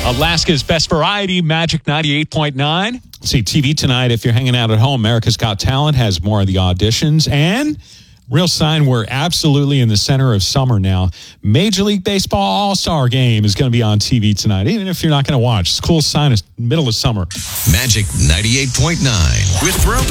Alaska's Best Variety, Magic 98.9. See, TV tonight, if you're hanging out at home, America's Got Talent has more of the auditions. And real sign we're absolutely in the center of summer now. Major League Baseball All-Star Game is going to be on TV tonight, even if you're not going to watch. It's a cool sign. It's middle of summer. Magic 98.9 with Throw